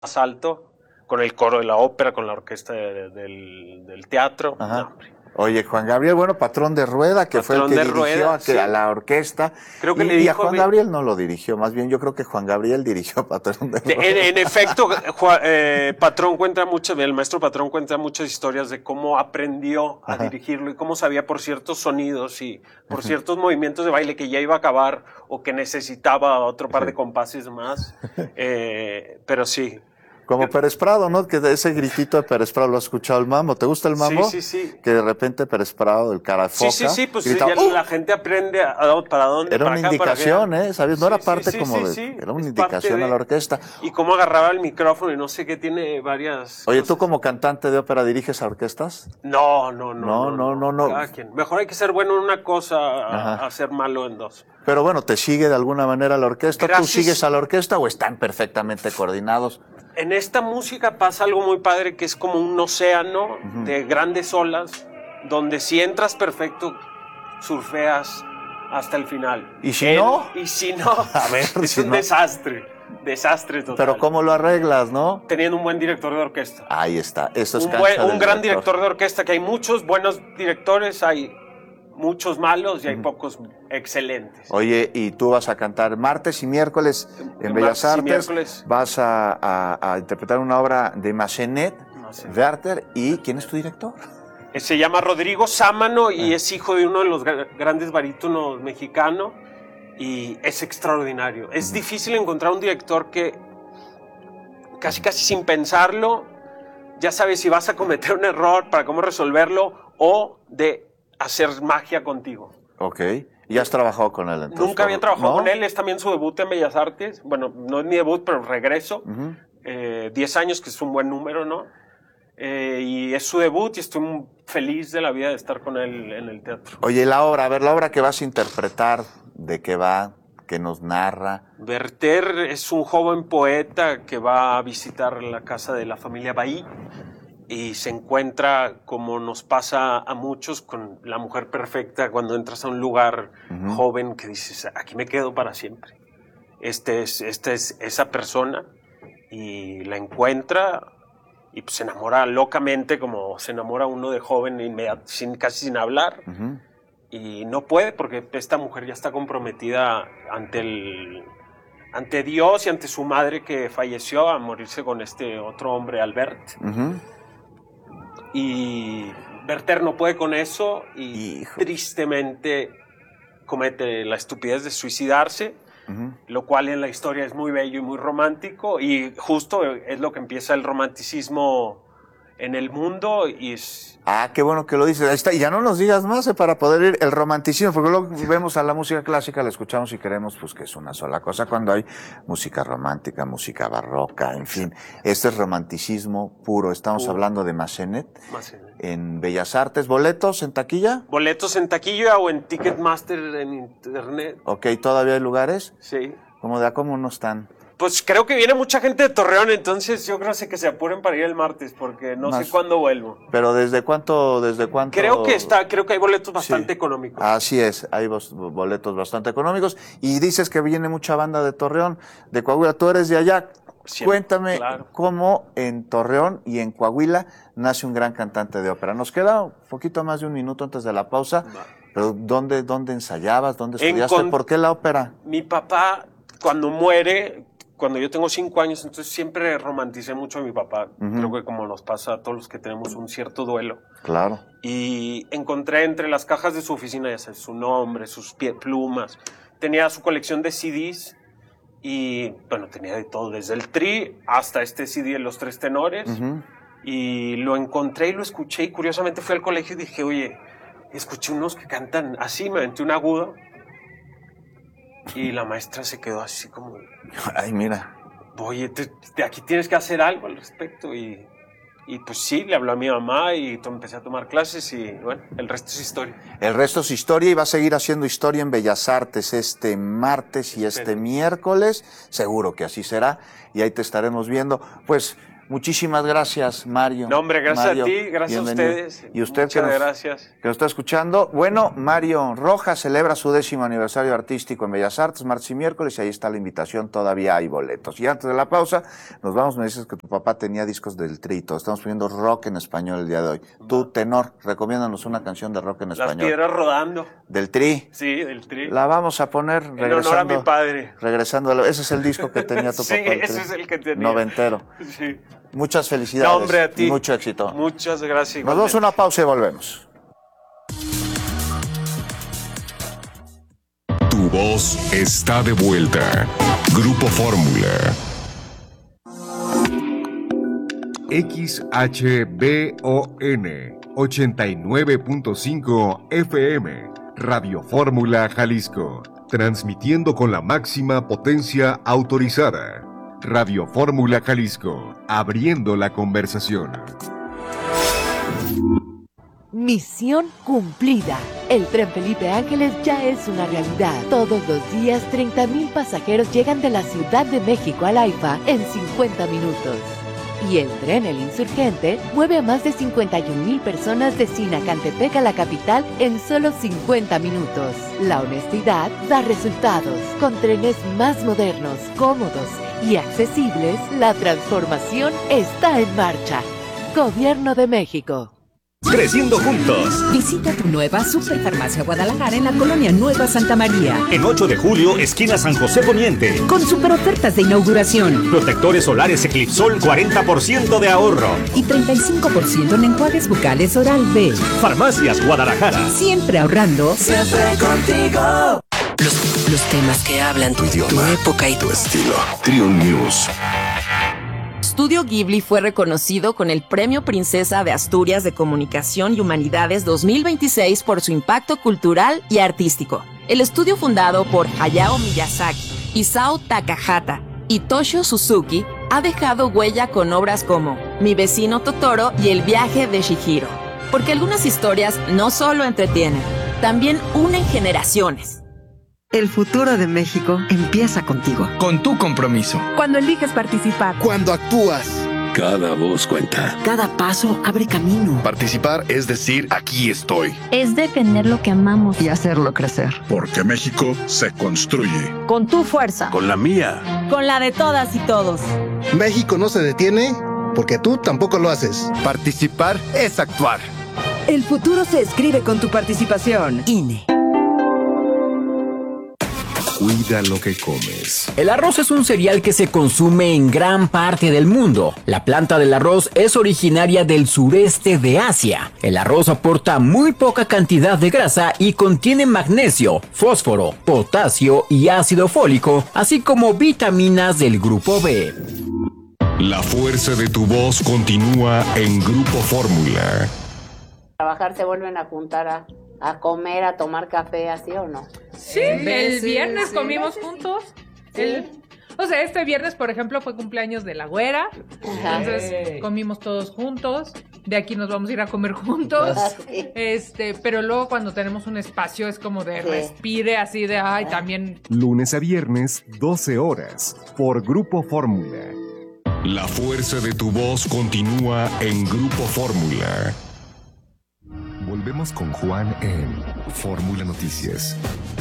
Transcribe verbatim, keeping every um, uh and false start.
más alto, con el coro de la ópera, con la orquesta de, de, del, del teatro. No, hombre. Oye, Juan Gabriel, bueno, patrón de Rueda, que Patrón fue el que de dirigió Rueda, a, que, sí. a la orquesta. Creo que y, le dijo y a Juan mi... Gabriel no lo dirigió, más bien yo creo que Juan Gabriel dirigió a Patrón de Rueda. En, en efecto, Juan, eh, Patrón cuenta mucho, el maestro Patrón cuenta muchas historias de cómo aprendió a Ajá. dirigirlo y cómo sabía por ciertos sonidos y por uh-huh. ciertos movimientos de baile que ya iba a acabar o que necesitaba otro par sí. de compases más. Eh, pero sí. Como Pérez Prado, ¿no? Que ese gritito de Pérez Prado lo ha escuchado el mambo. ¿Te gusta el mambo? Sí, sí, sí. Que de repente Pérez Prado, el cara de foca, sí, sí, sí, pues grita, ya ¡uh! La gente aprende a, a, para dónde, Era para una acá, indicación, para ¿eh? ¿Sabes? No sí, era parte sí, como sí, de... sí. Era una Es indicación de, a la orquesta. Y cómo agarraba el micrófono y no sé qué, tiene varias... Oye, cosas. ¿tú como cantante de ópera diriges a orquestas? No, no, no. No, no, no, no. Cada quien. Mejor hay que ser bueno en una cosa a, a ser malo en dos. Pero bueno, ¿te sigue de alguna manera la orquesta? Gracias. ¿Tú sigues a la orquesta o están perfectamente coordinados? En esta música pasa algo muy padre que es como un océano uh-huh. de grandes olas, donde si entras perfecto, surfeas hasta el final. ¿Y si el, no? Y si no, a ver, es si un no. desastre, desastre total. Pero ¿cómo lo arreglas, no? Teniendo un buen director de orquesta. Ahí está, eso es un, cancha buen, del un gran director. director de orquesta, que hay muchos buenos directores, hay muchos malos y hay uh-huh. pocos excelentes. Oye, y tú vas a cantar martes y miércoles en Bellas Artes, vas a, a, a interpretar una obra de Massenet, Massenet, Werther, y ¿quién es tu director? Se llama Rodrigo Sámano y ah. es hijo de uno de los grandes barítonos mexicanos y es extraordinario. Es uh-huh. difícil encontrar un director que casi casi sin pensarlo ya sabe si vas a cometer un error, para cómo resolverlo o de hacer magia contigo. Ok. ¿Y has trabajado con él entonces? Nunca había trabajado ¿No? con él. Es también su debut en Bellas Artes. Bueno, no es mi debut, pero regreso. Uh-huh. eh, diez años, que es un buen número, ¿no? Eh, y es su debut y estoy muy feliz de la vida de estar con él en el teatro. Oye, la obra, a ver, la obra que vas a interpretar, ¿de qué va? ¿Qué nos narra? Werther es un joven poeta que va a visitar la casa de la familia Bailly y se encuentra, como nos pasa a muchos, con la mujer perfecta cuando entras a un lugar uh-huh. joven que dices, aquí me quedo para siempre. Este es, este es esa persona y la encuentra y pues se enamora locamente, como se enamora uno de joven sin, casi sin hablar. Uh-huh. Y no puede porque esta mujer ya está comprometida ante, el, ante Dios y ante su madre que falleció a morirse con este otro hombre, Albert. Uh-huh. Y Werther no puede con eso y Hijo. tristemente comete la estupidez de suicidarse, uh-huh. lo cual en la historia es muy bello y muy romántico y justo es lo que empieza el romanticismo en el mundo y es... Ah, qué bueno que lo dices. Ahí está. Y ya no nos digas más eh, para poder ir el romanticismo, porque luego vemos a la música clásica, la escuchamos y queremos pues que es una sola cosa, cuando hay música romántica, música barroca, en fin. Este es romanticismo puro. Estamos puro. hablando de Massenet, Massenet en Bellas Artes. ¿Boletos en taquilla? Boletos en taquilla o en Ticketmaster en internet. Ok, ¿todavía hay lugares? Sí. ¿Cómo de a cómo no están? Pues creo que viene mucha gente de Torreón, entonces yo creo que se apuren para ir el martes, porque no Más, sé cuándo vuelvo. ¿Pero desde cuánto, desde cuánto? Creo que está, creo que hay boletos bastante sí. económicos. Así es, hay boletos bastante económicos. Y dices que viene mucha banda de Torreón, de Coahuila. Tú eres de allá. Siempre, Cuéntame claro. cómo en Torreón y en Coahuila nace un gran cantante de ópera. Nos queda un poquito más de un minuto antes de la pausa, no. pero ¿dónde, dónde ensayabas? ¿Dónde estudiaste? Con... ¿Por qué la ópera? Mi papá, cuando muere... Cuando yo tengo cinco años, entonces siempre romanticé mucho a mi papá. Uh-huh. Creo que como nos pasa a todos los que tenemos un cierto duelo. Claro. Y encontré entre las cajas de su oficina, ya sabes, su nombre, sus pie, plumas. Tenía su colección de C Ds y, bueno, tenía de todo, desde el Tri hasta este C D de Los Tres Tenores. Uh-huh. Y lo encontré y lo escuché y curiosamente fui al colegio y dije, oye, escuché unos que cantan así, me aventé un agudo. Y la maestra se quedó así como... Ay, mira. Oye, te, te, aquí tienes que hacer algo al respecto. Y, y pues sí, le habló a mi mamá y empecé a tomar clases y bueno, el resto es historia. El resto es historia y va a seguir haciendo historia en Bellas Artes este martes y este miércoles. Seguro que así será y ahí te estaremos viendo. Pues Muchísimas gracias, Mario. No, hombre, gracias Mario, a ti, gracias bienvenido. a ustedes. Y usted Muchas que nos, gracias. que nos está escuchando. Bueno, Mario Rojas celebra su décimo aniversario artístico en Bellas Artes, martes y miércoles, y ahí está la invitación, todavía hay boletos. Y antes de la pausa, nos vamos, me dices que tu papá tenía discos del Trito. Estamos poniendo rock en español el día de hoy. Tú, tenor, recomiéndanos una canción de rock en Las español. Las Piedras Rodando. Del Tri. Sí, del Tri. La vamos a poner en regresando. honor a mi padre. Regresando, a, ese es el disco que tenía tu sí, papá. Sí, ese es el que tenía. Noventero. Sí. Muchas felicidades. No, hombre, a ti. Y mucho éxito. Muchas gracias. Nos damos una pausa y volvemos. Tu voz está de vuelta. Grupo Fórmula. X H B O N ochenta y nueve punto cinco F M. Radio Fórmula Jalisco. Transmitiendo con la máxima potencia autorizada. Radio Fórmula Jalisco, abriendo la conversación. Misión cumplida. El tren Felipe Ángeles ya es una realidad. Todos los días, treinta mil pasajeros llegan de la Ciudad de México al AIFA en cincuenta minutos. Y el tren El Insurgente mueve a más de cincuenta y un mil personas de Sinacantepec a la capital en solo cincuenta minutos. La honestidad da resultados. Con trenes más modernos, cómodos y accesibles, la transformación está en marcha. Gobierno de México. Creciendo juntos. Visita tu nueva Superfarmacia Guadalajara en la colonia Nueva Santa María. En ocho de julio, esquina San José Poniente. Con super ofertas de inauguración. Protectores solares Eclipsol, cuarenta por ciento de ahorro. Y treinta y cinco por ciento en enjuagues bucales Oral B. Farmacias Guadalajara. Siempre ahorrando. Siempre contigo. Los, los temas que hablan tu idioma, tu época y tu estilo. Trion News. Estudio Ghibli fue reconocido con el Premio Princesa de Asturias de Comunicación y Humanidades dos mil veintiséis por su impacto cultural y artístico. El estudio, fundado por Hayao Miyazaki, Isao Takahata y Toshio Suzuki, ha dejado huella con obras como Mi vecino Totoro y El viaje de Chihiro. Porque algunas historias no solo entretienen, también unen generaciones. El futuro de México empieza contigo. Con tu compromiso. Cuando eliges participar. Cuando actúas. Cada voz cuenta. Cada paso abre camino. Participar es decir, aquí estoy. Es defender lo que amamos. Y hacerlo crecer. Porque México se construye. Con tu fuerza. Con la mía. Con la de todas y todos. México no se detiene porque tú tampoco lo haces. Participar es actuar. El futuro se escribe con tu participación. I N E. Cuida lo que comes. El arroz es un cereal que se consume en gran parte del mundo. La planta del arroz es originaria del sureste de Asia. El arroz aporta muy poca cantidad de grasa y contiene magnesio, fósforo, potasio y ácido fólico, así como vitaminas del grupo B. La fuerza de tu voz continúa en Grupo Fórmula. Trabajar se vuelven a juntar a, a comer, a tomar café, ¿así o no? Sí, el viernes sí, comimos sí. juntos. ¿Sí? El, o sea, este viernes, por ejemplo, fue cumpleaños de la güera. Ajá. Entonces comimos todos juntos. De aquí nos vamos a ir a comer juntos. Sí. Este, pero luego cuando tenemos un espacio es como de sí. respire, así de ay, también. Lunes a viernes, doce horas, por Grupo Fórmula. La fuerza de tu voz continúa en Grupo Fórmula. Volvemos con Juan en Fórmula Noticias.